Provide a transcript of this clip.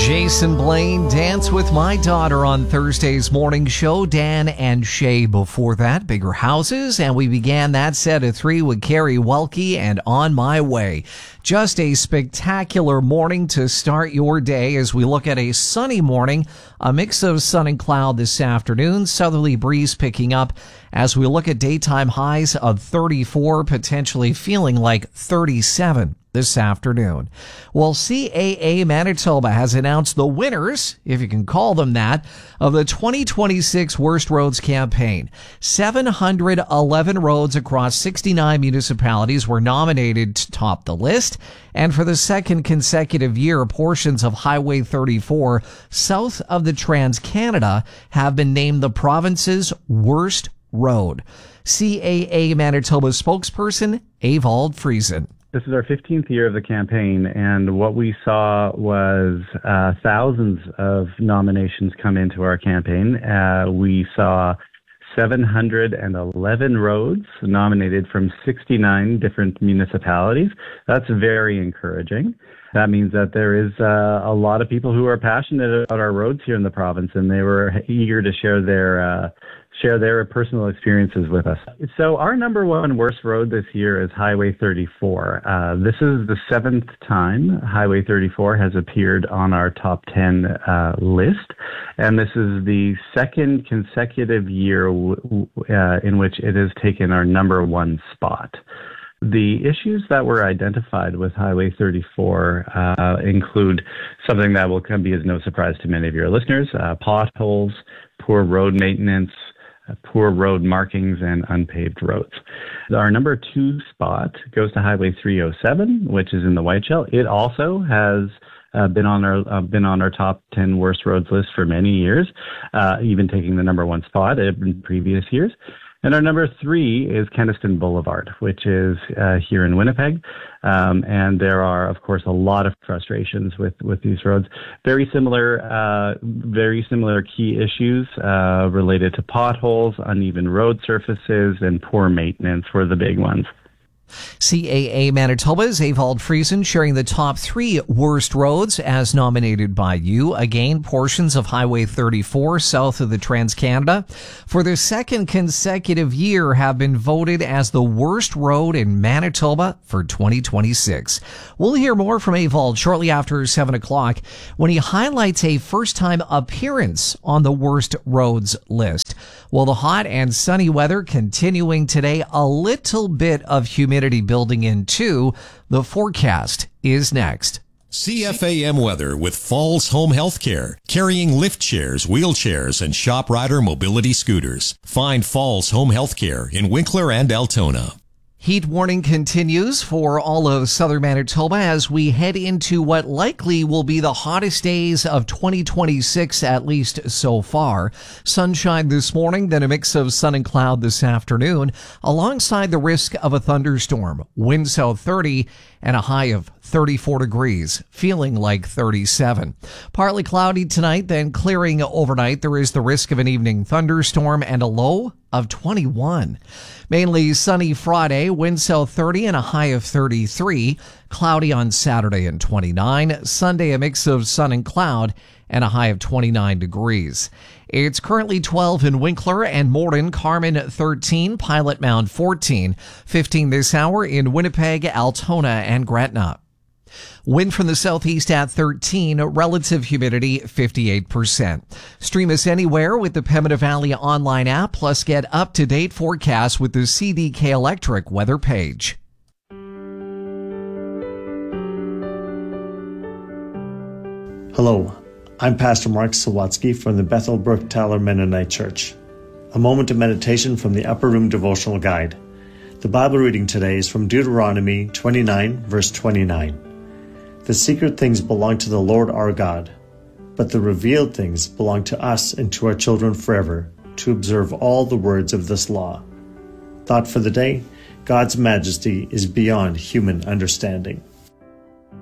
Jason Blaine, Dance with My Daughter on Thursday's morning show. Dan and Shay before that, Bigger Houses. And we began that set of three with Carrie Welke and On My Way. Just a spectacular morning to start your day as we look at a sunny morning, a mix of sun and cloud this afternoon, southerly breeze picking up as we look at daytime highs of 34, potentially feeling like 37 this afternoon. Well, CAA Manitoba has announced the winners, if you can call them that, of the 2026 Worst Roads campaign. 711 roads across 69 municipalities were nominated to top the list. And for the second consecutive year, portions of Highway 34 south of the Trans-Canada have been named the province's worst road. CAA Manitoba spokesperson Ewald Friesen. This is our 15th year of the campaign, and what we saw was thousands of nominations come into our campaign. We saw 711 roads nominated from 69 different municipalities. That's very encouraging. That means that there is a lot of people who are passionate about our roads here in the province, and they were eager to share their personal experiences with us. So our number one worst road this year is Highway 34. This is the seventh time Highway 34 has appeared on our top 10 list, and this is the second consecutive year in which it has taken our number one spot. The issues that were identified with Highway 34 include something that will be as no surprise to many of your listeners: potholes, poor road maintenance, poor road markings, and unpaved roads. Our number two spot goes to Highway 307, which is in the Whiteshell. It also has been on our top 10 worst roads list for many years, even taking the number one spot in previous years. And our number three is Kenaston Boulevard, which is here in Winnipeg. And there are, of course, a lot of frustrations with these roads. Very similar key issues related to potholes, uneven road surfaces, and poor maintenance were the big ones. CAA Manitoba's Ewald Friesen sharing the top three worst roads as nominated by you. Again, portions of Highway 34 south of the Trans-Canada for the second consecutive year have been voted as the worst road in Manitoba for 2026. We'll hear more from Ewald shortly after 7 o'clock when he highlights a first-time appearance on the worst roads list. Well, the hot and sunny weather continuing today, a little bit of humidity building in too. The forecast is next. CFAM weather with Falls Home Healthcare, carrying lift chairs, wheelchairs, and ShopRider mobility scooters. Find Falls Home Healthcare in Winkler and Altona. Heat warning continues for all of southern Manitoba as we head into what likely will be the hottest days of 2026, at least so far. Sunshine this morning, then a mix of sun and cloud this afternoon, alongside the risk of a thunderstorm. Wind south 30 and a high of 34 degrees, feeling like 37. Partly cloudy tonight, then clearing overnight. There is the risk of an evening thunderstorm and a low of 21. Mainly sunny Friday, wind south 30 and a high of 33. Cloudy on Saturday and 29. Sunday, a mix of sun and cloud and a high of 29 degrees. It's currently 12 in Winkler and Morden, Carman 13, Pilot Mound 14, 15 this hour in Winnipeg, Altona, and Gretna. Wind from the southeast at 13, relative humidity 58%. Stream us anywhere with the Pembina Valley online app, plus get up-to-date forecasts with the CDK Electric weather page. Hello, I'm Pastor Mark Sawatsky from the Bethel Brook Tyler Mennonite Church. A moment of meditation from the Upper Room Devotional Guide. The Bible reading today is from Deuteronomy 29, verse 29. The secret things belong to the Lord our God, but the revealed things belong to us and to our children forever, to observe all the words of this law. Thought for the day: God's majesty is beyond human understanding.